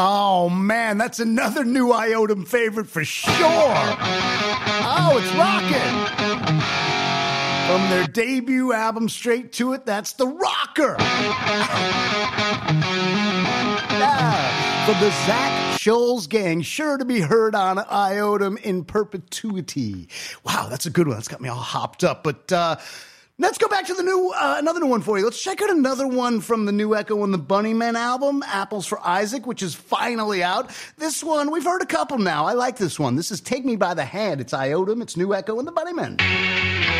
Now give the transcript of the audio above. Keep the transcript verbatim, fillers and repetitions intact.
Oh, man, that's another new Iotum favorite for sure. Oh, it's rocking. From their debut album, Straight to It, that's The Rocker. Yeah. From the Zach Scholes Gang, sure to be heard on Iotum in perpetuity. Wow, that's a good one. That's got me all hopped up. But uh, let's go back to the new, uh, another new one for you. Let's check out another one from the new Echo and the Bunnymen album, Apples for Isaac, which is finally out. This one, we've heard a couple now. I like this one. This is Take Me by the Hand. It's Iotum, it's new Echo and the Bunnymen.